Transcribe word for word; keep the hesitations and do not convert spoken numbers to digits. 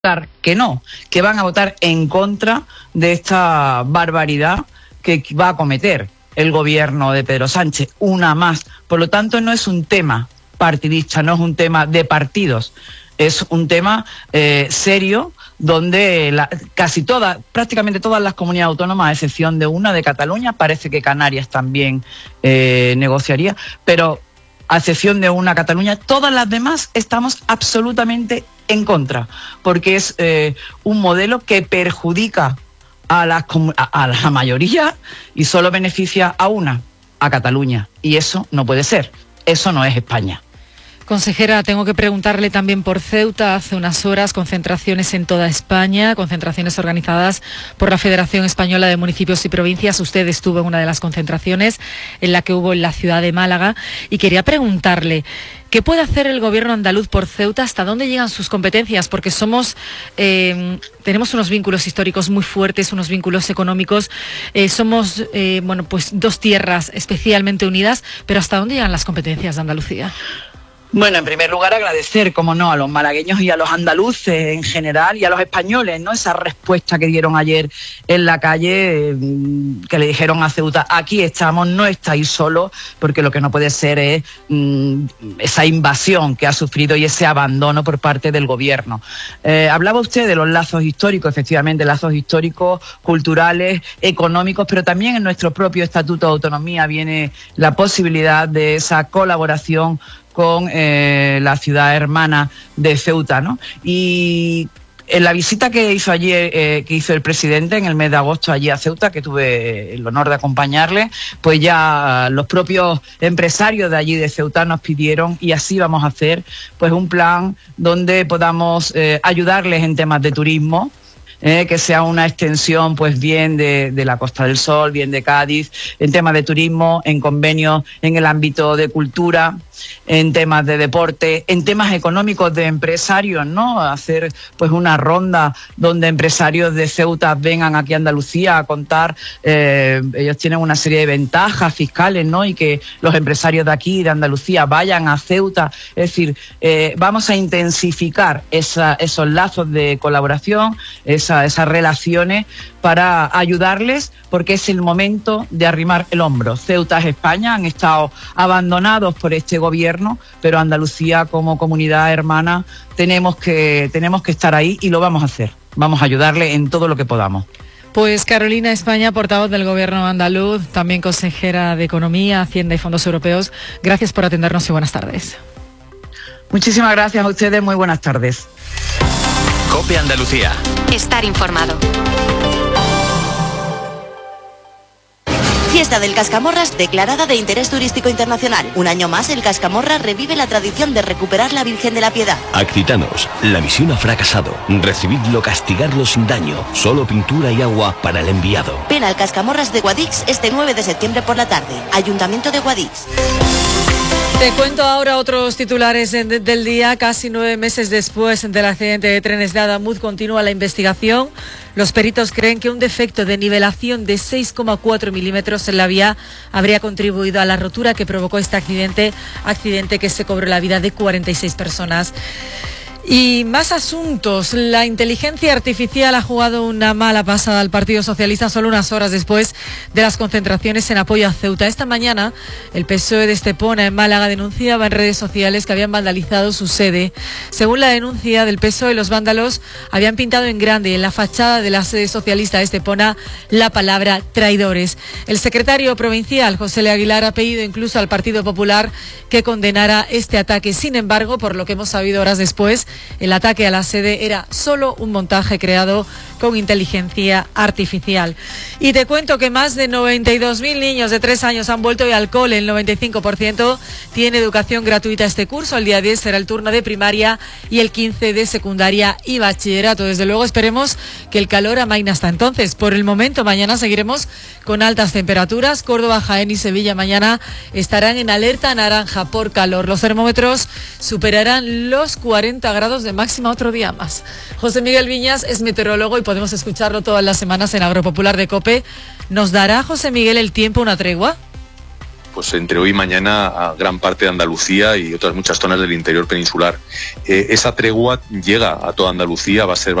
que no, que van a votar en contra de esta barbaridad que va a cometer el gobierno de Pedro Sánchez, una más. Por lo tanto, no es un tema partidista, no es un tema de partidos, es un tema eh, serio, donde la, casi todas, prácticamente todas las comunidades autónomas, a excepción de una, de Cataluña, parece que Canarias también eh, negociaría, pero a excepción de una, Cataluña, todas las demás estamos absolutamente en contra, porque es eh, un modelo que perjudica a la, a la mayoría y solo beneficia a una, a Cataluña, y eso no puede ser, eso no es España. Consejera, tengo que preguntarle también por Ceuta. Hace unas horas, concentraciones en toda España, concentraciones organizadas por la Federación Española de Municipios y Provincias. Usted estuvo en una de las concentraciones, en la que hubo en la ciudad de Málaga, y quería preguntarle, ¿qué puede hacer el gobierno andaluz por Ceuta? ¿Hasta dónde llegan sus competencias? Porque somos, eh, tenemos unos vínculos históricos muy fuertes, unos vínculos económicos, eh, somos, eh, bueno, pues dos tierras especialmente unidas, pero ¿hasta dónde llegan las competencias de Andalucía? Bueno, en primer lugar agradecer, como no, a los malagueños y a los andaluces en general y a los españoles, ¿no? Esa respuesta que dieron ayer en la calle, que le dijeron a Ceuta, aquí estamos, no estáis solos, porque lo que no puede ser es mmm, esa invasión que ha sufrido y ese abandono por parte del gobierno. Eh, hablaba usted de los lazos históricos, efectivamente, lazos históricos, culturales, económicos, pero también en nuestro propio Estatuto de Autonomía viene la posibilidad de esa colaboración con eh, la ciudad hermana de Ceuta, ¿no? Y en la visita que hizo allí, eh, que hizo el presidente en el mes de agosto allí a Ceuta, que tuve el honor de acompañarle, pues ya los propios empresarios de allí de Ceuta nos pidieron, y así vamos a hacer, pues un plan donde podamos eh, ayudarles en temas de turismo, Eh, que sea una extensión pues bien de, de la Costa del Sol, bien de Cádiz, en temas de turismo, en convenios en el ámbito de cultura, en temas de deporte, en temas económicos de empresarios, ¿no? Hacer pues una ronda donde empresarios de Ceuta vengan aquí a Andalucía a contar, eh, ellos tienen una serie de ventajas fiscales, ¿no? Y que los empresarios de aquí, de Andalucía, vayan a Ceuta. Es decir, eh, vamos a intensificar esa, esos lazos de colaboración, esa esas relaciones para ayudarles, porque es el momento de arrimar el hombro. Ceuta es España, han estado abandonados por este gobierno, pero Andalucía como comunidad hermana tenemos que, tenemos que estar ahí y lo vamos a hacer. Vamos a ayudarle en todo lo que podamos. Pues Carolina España, portavoz del gobierno andaluz, también consejera de Economía, Hacienda y Fondos Europeos, gracias por atendernos y buenas tardes. Muchísimas gracias a ustedes, muy buenas tardes. COPE Andalucía. Estar informado. Fiesta del Cascamorras declarada de interés turístico internacional. Un año más, el Cascamorra revive la tradición de recuperar la Virgen de la Piedad. Accitanos, la misión ha fracasado. Recibidlo, castigarlo sin daño. Solo pintura y agua para el enviado. Ven al Cascamorras de Guadix este nueve de septiembre por la tarde. Ayuntamiento de Guadix. Te cuento ahora otros titulares del día. Casi nueve meses después del accidente de trenes de Adamuz continúa la investigación. Los peritos creen que un defecto de nivelación de seis coma cuatro milímetros en la vía habría contribuido a la rotura que provocó este accidente, accidente que se cobró la vida de cuarenta y seis personas. Y más asuntos. La inteligencia artificial ha jugado una mala pasada al Partido Socialista solo unas horas después de las concentraciones en apoyo a Ceuta. Esta mañana el P S O E de Estepona en Málaga denunciaba en redes sociales que habían vandalizado su sede. Según la denuncia del P S O E, los vándalos habían pintado en grande en la fachada de la sede socialista de Estepona la palabra traidores. El secretario provincial, José Le Aguilar, ha pedido incluso al Partido Popular que condenara este ataque. Sin embargo, por lo que hemos sabido horas después, el ataque a la sede era solo un montaje creado con inteligencia artificial. Y te cuento que más de noventa y dos mil niños de tres años han vuelto hoy al cole. El noventa y cinco por ciento tiene educación gratuita este curso. El día diez será el turno de primaria y el quince de secundaria y bachillerato. Desde luego esperemos que el calor amaine hasta entonces. Por el momento, mañana seguiremos con altas temperaturas. Córdoba, Jaén y Sevilla mañana estarán en alerta naranja por calor. Los termómetros superarán los cuarenta grados de máxima otro día más. José Miguel Viñas es meteorólogo y podemos escucharlo todas las semanas en Agropopular de COPE. ¿Nos dará, José Miguel, el tiempo una tregua? pues entre hoy y mañana a gran parte de Andalucía y otras muchas zonas del interior peninsular. Eh, esa tregua llega a toda Andalucía, va a ser